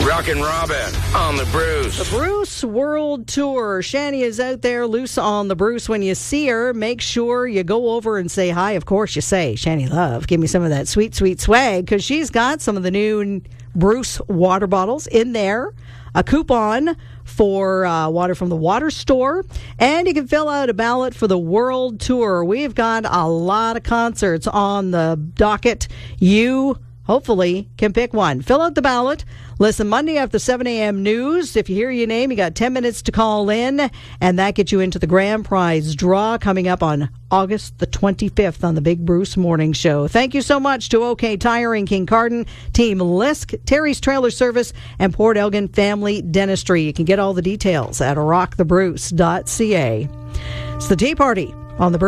Rockin' Robin on the Bruce. The Bruce World Tour. Shani is out there loose on the Bruce. When you see her, make sure you go over and say hi. Of course you say, Shani Love, give me some of that sweet, sweet swag, because she's got some of the new Bruce water bottles in there, a coupon for water from the water store, and you can fill out a ballot for the World Tour. We've got a lot of concerts on the docket. You hopefully can pick one. Fill out the ballot. Listen Monday after 7 a.m. news. If you hear your name, you got 10 minutes to call in, and that gets you into the grand prize draw coming up on August the 25th on the Big Bruce Morning Show. Thank you so much to OK Tiring, King Carden, Team Lisk, Terry's Trailer Service, and Port Elgin Family Dentistry. You can get all the details at rockthebruce.ca. It's the Tea Party on the Bruce.